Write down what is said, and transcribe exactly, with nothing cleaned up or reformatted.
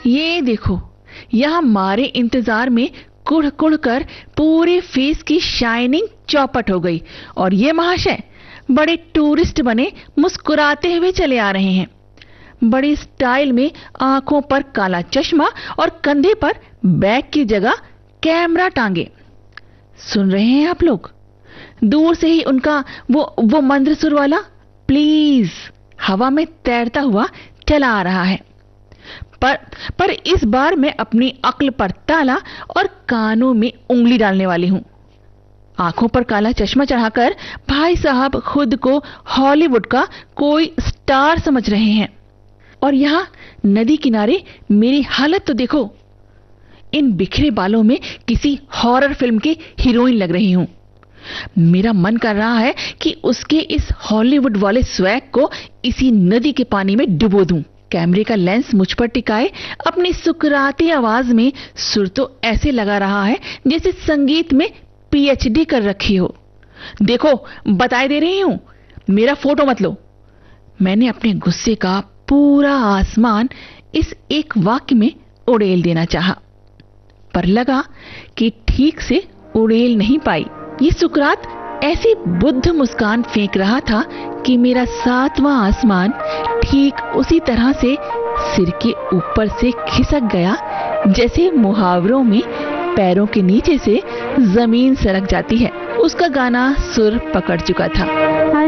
ये देखो, यहाँ हमारे इंतजार में कुड़ कुड़ कर पूरे फेस की शाइनिंग चौपट हो गई और ये महाशय बड़े टूरिस्ट बने मुस्कुराते हुए चले आ रहे हैं। बड़ी स्टाइल में आंखों पर काला चश्मा और कंधे पर बैग की जगह कैमरा टांगे। सुन रहे हैं आप लोग? दूर से ही उनका वो वो मंद्र सुर वाला प्लीज हवा में तैरता हुआ चला आ रहा है। पर पर इस बार मैं अपनी अक्ल पर ताला और कानों में उंगली डालने वाली हूं। आंखों पर काला चश्मा चढ़ाकर भाई साहब खुद को हॉलीवुड का कोई स्टार समझ रहे हैं और यहां नदी किनारे मेरी हालत तो देखो। इन बिखरे बालों में किसी हॉरर फिल्म की हीरोइन लग रही हूं। मेरा मन कर रहा है कि उसके इस हॉलीवुड वाले स्वैग को इसी नदी के पानी में डुबो दूं। कैमरे का लेंस मुझ पर टिकाए अपनी सुकराती आवाज में सुर तो ऐसे लगा रहा है जैसे संगीत में पीएचडी कर रखी हो। देखो, बताए दे रही हूं, मेरा फोटो मत लो। मैंने अपने गुस्से का पूरा आसमान इस एक वाक्य में उड़ेल देना चाहा, पर लगा कि ठीक से उड़ेल नहीं पाई। ये सुकरात ऐसी बुद्ध मुस्कान फेंक रहा था कि मेरा सातवां आसमान ठीक उसी तरह से सिर के ऊपर से खिसक गया जैसे मुहावरों में पैरों के नीचे से जमीन सरक जाती है। उसका गाना सुर पकड़ चुका था।